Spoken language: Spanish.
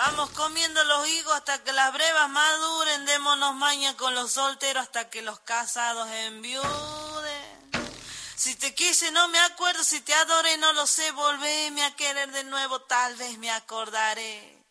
Vamos comiendo los higos hasta que las brevas maduren, démonos maña con los solteros hasta que los casados enviuden. Si te quise no me acuerdo, si te adoré no lo sé, volvéme a querer de nuevo, tal vez me acordaré.